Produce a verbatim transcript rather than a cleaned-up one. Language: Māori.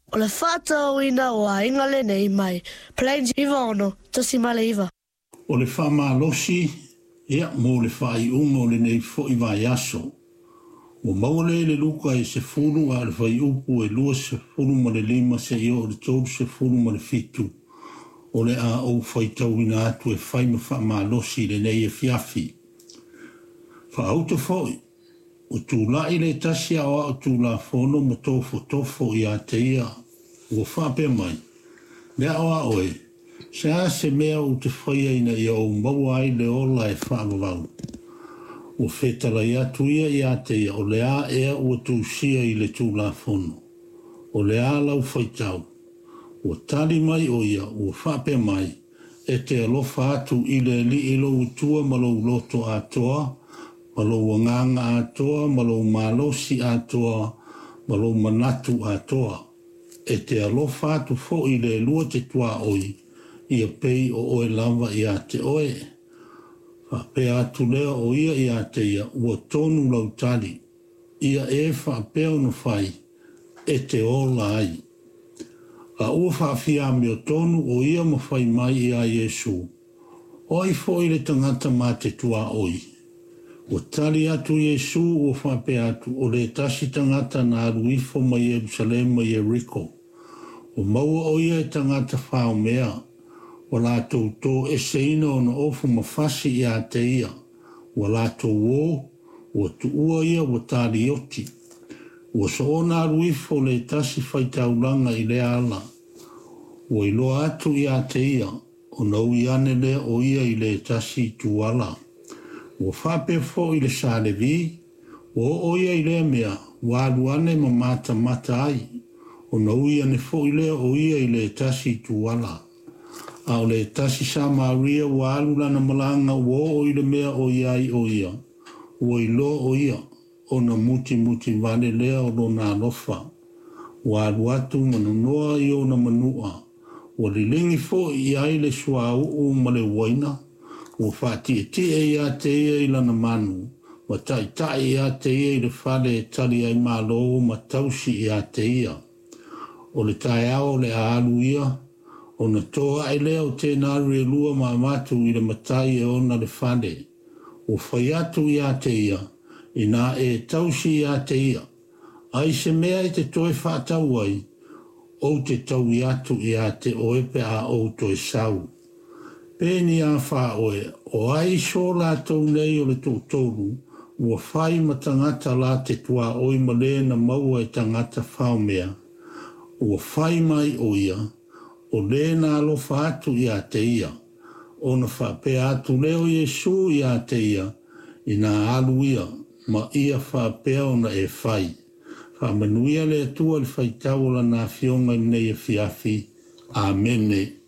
O le whātau ina o a inga le nei mai. Plains iwa ono, tosi male iwa. O le whamalosi, ea mo le whai unga o le nei fo iwa yaso. O maule le luka e se furu a le whai upu e lua se furu ma le lima se io o le tōru se furu ma le fitu. O le a au whai tau ina atu e whai ma whamalosi le nei e fiafi. Wha auto foi. O tū lai le tasi a o tū la fono mo tofo tofo i a te ia. O whape mai. Lea oa oe. Se a se mea o te whaia ina i au mawai le ola e whaavavau. O whetara i atu ia i a te ia. O le a ea o tū sia i le tū la fono. O le a lau whaitau. O tali mai o ia. O whape mai. E te alofa atu i le li ilo utua malo loto a toa. Malo wanganga atoa, malo malosi atoa, malo manatu atoa. E te alofa atu fo i le lua te tua oi, ia pei o oe lava i a te oe. Fa pe atu lea o ia i a te ia, ua tonu lautari. Ia e fa peo no fai, e te ola ai. A ua fa fia me o tonu o ia ma fai mai i a Yesu. Oi fo i le tangata ma te tua oi. O tali atu Yesu o whape atu o le tasi tangata na aruifo mai Jerusalem mai Jericho. O maua o ia e tangata whao mea. O la tau tō e seina o na ofu mawhasi i a te ia. O la tau wō, o tu ua ia o tali oti. O so o na aruifo le tasi whaitaulanga i le ala. O ilo atu i a te ia. O na ui ane le o ia i le tasi tu ala. O whape fo i le sālevi, o oia i lea mea, wālu ane ma mata mata ai, o na ui ane fo i lea o ia i le tasi tu wala. A o le tasi sa Maria wālu lana malanga o o i le mea o ia i o ia, o i lo o ia, o na muti muti vale lea o lo na lofa, wālu atu manonoa i o na manua, o li lingi fo i ai le sua u ma le waina, o whati e te e a te e i lana manu, ma tai tai e a te e i le whale e tali ai malo ma tausi e a te ia. O le tai ao le alu ia, o na toa e leo te naru e lua ma matu i le matai e ona le whale. O whai atu i a te ia, i nā e tausi i a te ia. Ai se mea i te toi whātau ai, o te tau i atu i a te oepe a o toi sau. Pēni a wha oe, o ai so la tau nei o le tōtoru, ua whai ma tangata la te tua oi ma le na maua e tangata whaumea. Ua whai mai o ia, o le na alofa atu i a te ia, o na wha pe atu leo Yesu i a te ia, i na alu ia, ma ia wha pea o na e whai. Wha manuia le atua le whai tau la na fionga i nei e fiafi. Amene.